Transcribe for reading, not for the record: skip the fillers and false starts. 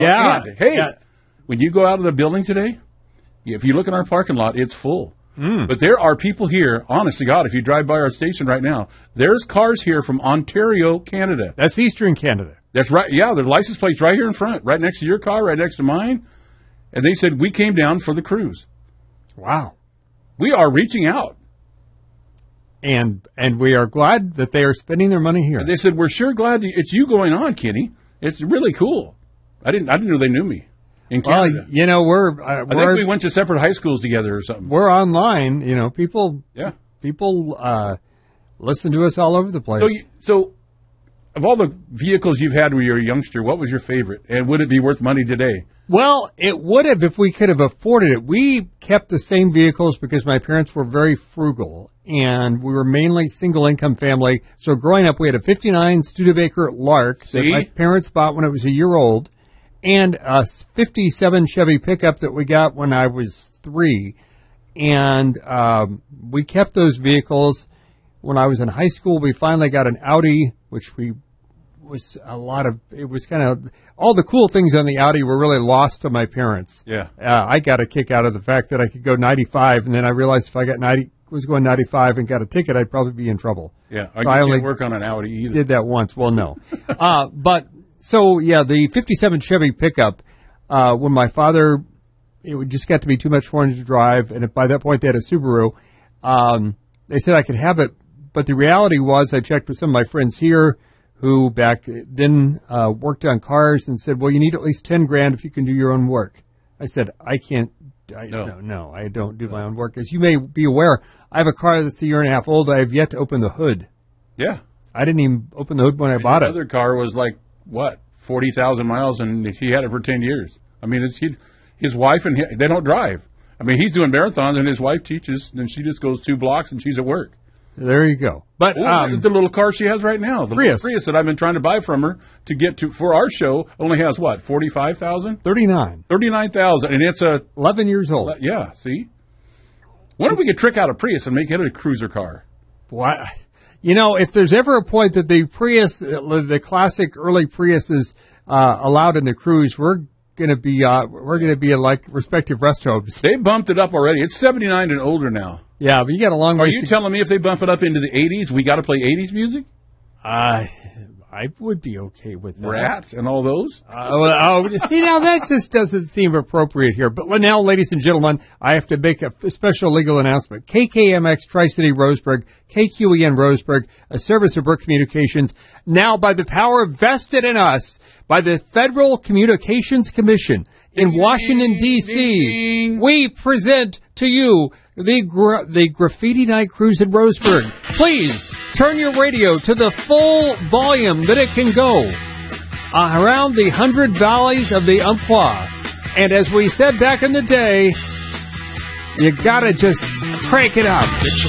Yeah. And, hey, when you go out of the building today, if you look in our parking lot, it's full. But there are people here, honest to God, if you drive by our station right now, there's cars here from Ontario, Canada. That's Eastern Canada. That's right. Yeah, there's license plates right here in front, right next to your car, right next to mine. And they said, we came down for the cruise. Wow. We are reaching out. And we are glad that they are spending their money here. And they said, we're sure glad it's you going on, Kenny. It's really cool. I didn't know they knew me in Canada. Well, I think we went to separate high schools together or something. We're online. People listen to us all over the place. So of all the vehicles you've had when you were a youngster, what was your favorite? And would it be worth money today? Well, it would have if we could have afforded it. We kept the same vehicles because my parents were very frugal, and we were mainly single-income family. So growing up, we had a 59 Studebaker Lark that my parents bought when I was a year old, and a 57 Chevy pickup that we got when I was 3. And we kept those vehicles. When I was in high school, we finally got an Audi, which it was kind of, all the cool things on the Audi were really lost to my parents. Yeah. I got a kick out of the fact that I could go 95, and then I realized if I was going 95 and got a ticket, I'd probably be in trouble. Yeah, so I only work on an Audi either. Did that once. Well, no. The 57 Chevy pickup, when my father, it just got to be too much for him to drive, and by that point they had a Subaru, they said I could have it, but the reality was I checked with some of my friends here who back then worked on cars and said, well, you need at least $10,000 if you can do your own work. I said, I can't. No, I don't do my own work. As you may be aware, I have a car that's a year and a half old. I have yet to open the hood. Yeah. I didn't even open the hood when I bought it. The other car was 40,000 miles, and he had it for 10 years. I mean, his wife and they don't drive. I mean, he's doing marathons, and his wife teaches, and she just goes 2 blocks, and she's at work. There you go. But the little car she has right now, the Prius. Prius that I've been trying to buy from her to get to for our show, only has what, 45,000? 39,000, and it's 11 years old. Yeah, see. Why don't we get trick out a Prius and make it a cruiser car? What? If there's ever a point that the Prius, the classic early Prius is allowed in the cruise, we're going to be like respective rest homes. They bumped it up already. It's 79 and older now. Yeah, but you got a long way. Are you telling me if they bump it up into the 80s, we got to play 80s music? I would be okay with that. Rat and all those? See, now that just doesn't seem appropriate here. But now, ladies and gentlemen, I have to make a special legal announcement. KKMX Tri-City Roseburg, KQEN Roseburg, a service of Brooke Communications, now by the power vested in us by the Federal Communications Commission in Washington, D.C., we present to you the Graffiti Night Cruise in Roseburg. Please turn your radio to the full volume that it can go around the 100 valleys of the Umpqua. And as we said back in the day, you gotta just crank it up.